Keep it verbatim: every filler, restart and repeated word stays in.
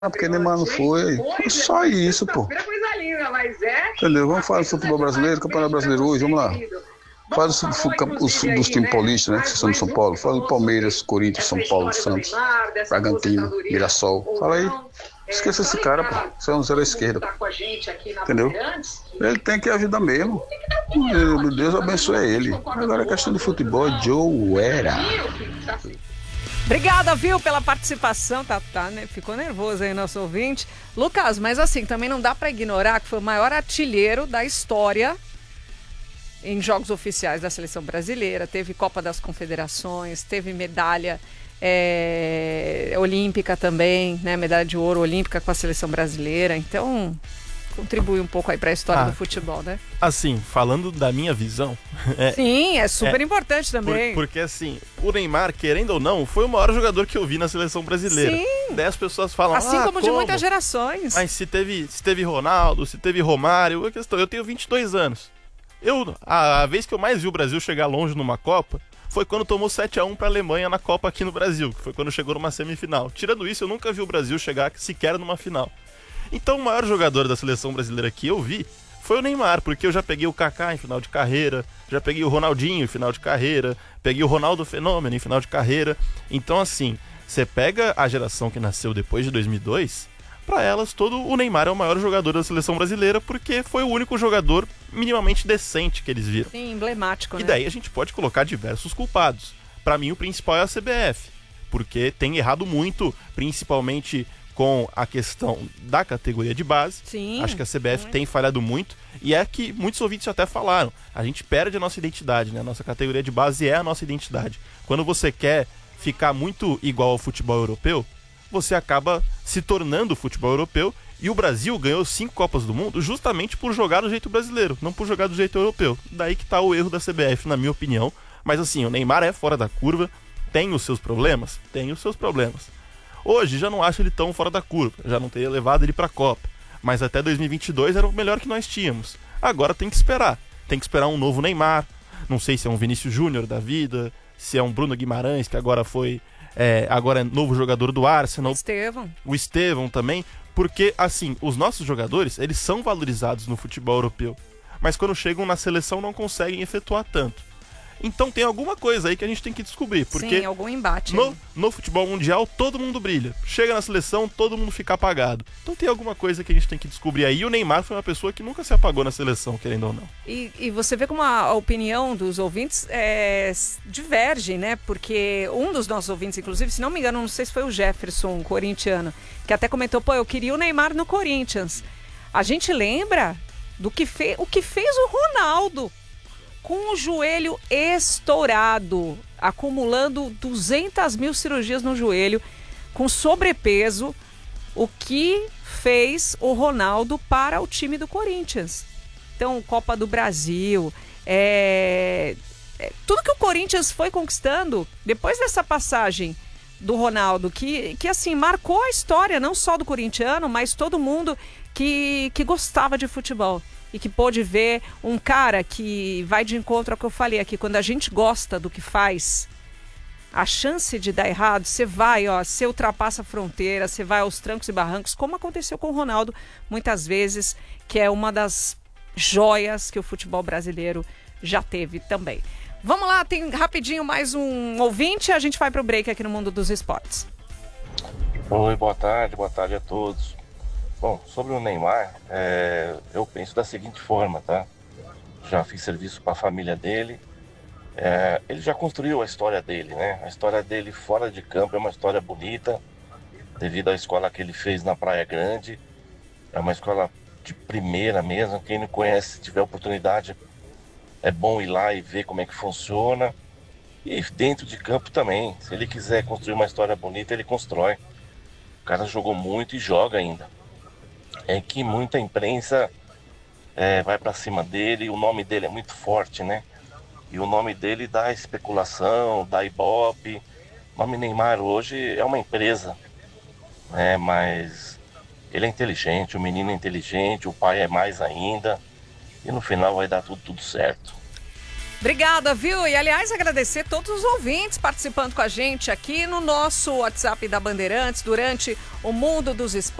Ah, porque Neymar não foi. Foi só isso, pô. Entendeu? Vamos falar do futebol brasileiro, Campeonato Brasileiro hoje, vamos lá. Fala dos, os, dos times paulistas, né? Que são de São Paulo. Fala do Palmeiras, Corinthians, São Paulo, Santos, Bragantino, Mirassol. Fala aí. Esqueça esse cara, pô. Você é um zero à esquerda. Entendeu? Ele tem que ajudar mesmo. Deus abençoe ele. Agora a questão de futebol, Joe era. Obrigada, viu, pela participação. Tá, tá, né? Ficou nervoso aí nosso ouvinte. Lucas, mas assim, também não dá pra ignorar que foi o maior artilheiro da história em jogos oficiais da seleção brasileira. Teve Copa das Confederações, teve medalha é, olímpica também, né? Medalha de ouro olímpica com a seleção brasileira. Então, contribui um pouco aí para a história ah, do futebol, né? Assim, falando da minha visão... É, Sim, é super é, importante também. Por, porque assim, o Neymar, querendo ou não, foi o maior jogador que eu vi na seleção brasileira. Sim. Daí as pessoas falam... Assim ah, como, como de muitas gerações. Mas se teve, se teve Ronaldo, se teve Romário... A questão, eu tenho vinte e dois anos. Eu, a, a vez que eu mais vi o Brasil chegar longe numa Copa foi quando tomou sete a um para a Alemanha na Copa aqui no Brasil, que foi quando chegou numa semifinal. Tirando isso, eu nunca vi o Brasil chegar sequer numa final. Então o maior jogador da seleção brasileira que eu vi foi o Neymar, porque eu já peguei o Kaká em final de carreira, já peguei o Ronaldinho em final de carreira, peguei o Ronaldo Fenômeno em final de carreira. Então assim, você pega a geração que nasceu depois de dois mil e dois... para elas, todo o Neymar é o maior jogador da seleção brasileira, porque foi o único jogador minimamente decente que eles viram. Sim, emblemático, e né? daí a gente pode colocar diversos culpados. Para mim, o principal é a C B F, porque tem errado muito, principalmente com a questão da categoria de base. Sim. Acho que a C B F tem falhado muito, e é que muitos ouvintes até falaram, a gente perde a nossa identidade, né? A nossa categoria de base é a nossa identidade. Quando você quer ficar muito igual ao futebol europeu, você acaba se tornando o futebol europeu, e o Brasil ganhou cinco Copas do Mundo justamente por jogar do jeito brasileiro, não por jogar do jeito europeu. Daí que tá o erro da C B F, na minha opinião. Mas assim, o Neymar é fora da curva, tem os seus problemas? Tem os seus problemas. Hoje já não acho ele tão fora da curva, já não teria levado ele pra Copa. Mas até dois mil e vinte e dois era o melhor que nós tínhamos. Agora tem que esperar. Tem que esperar um novo Neymar, não sei se é um Vinícius Júnior da vida, se é um Bruno Guimarães, que agora foi... É, agora é novo jogador do Arsenal. O Estevão. O Estevão também. Porque, assim, os nossos jogadores, eles são valorizados no futebol europeu. Mas quando chegam na seleção não conseguem efetuar tanto. Então tem alguma coisa aí que a gente tem que descobrir. Porque sim, algum embate. No, no futebol mundial todo mundo brilha. Chega na seleção, todo mundo fica apagado. Então tem alguma coisa que a gente tem que descobrir aí. E o Neymar foi uma pessoa que nunca se apagou na seleção, querendo ou não. E, e você vê como a, a opinião dos ouvintes é, diverge, né? Porque um dos nossos ouvintes, inclusive, se não me engano, não sei se foi o Jefferson, um corintiano, que até comentou, pô, eu queria o Neymar no Corinthians. A gente lembra do que fez, o que fez o Ronaldo, com o joelho estourado, acumulando duzentas mil cirurgias no joelho, com sobrepeso, o que fez o Ronaldo para o time do Corinthians. Então, Copa do Brasil, é... É... tudo que o Corinthians foi conquistando, depois dessa passagem do Ronaldo, que, que assim, marcou a história, não só do corintiano, mas todo mundo que, que gostava de futebol. E que pôde ver um cara que vai de encontro ao que eu falei aqui. Quando a gente gosta do que faz, a chance de dar errado, você vai, ó, você ultrapassa a fronteira, você vai aos trancos e barrancos, como aconteceu com o Ronaldo, muitas vezes, que é uma das joias que o futebol brasileiro já teve também. Vamos lá, tem rapidinho mais um ouvinte, a gente vai pro break aqui no Mundo dos Esportes. Oi, boa tarde, boa tarde a todos. Bom, sobre o Neymar, é, eu penso da seguinte forma, tá? Já fiz serviço para a família dele, é, ele já construiu a história dele, né? A história dele fora de campo é uma história bonita, devido à escola que ele fez na Praia Grande. É uma escola de primeira mesmo, quem não conhece, se tiver oportunidade, é bom ir lá e ver como é que funciona. E dentro de campo também, se ele quiser construir uma história bonita, ele constrói. O cara jogou muito e joga ainda. É que muita imprensa é, vai pra cima dele, o nome dele é muito forte, né? E o nome dele dá especulação, dá ibope. O nome Neymar hoje é uma empresa, né? Mas ele é inteligente, o menino é inteligente, o pai é mais ainda. E no final vai dar tudo, tudo certo. Obrigada, viu? E, aliás, agradecer todos os ouvintes participando com a gente aqui no nosso WhatsApp da Bandeirantes durante o Mundo dos Esportes.